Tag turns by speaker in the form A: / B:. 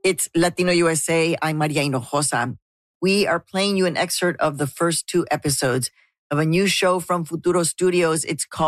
A: It's Latino USA. I'm Maria Hinojosa. We are playing you an excerpt of the first 2 episodes of a new show from Futuro Studios. It's called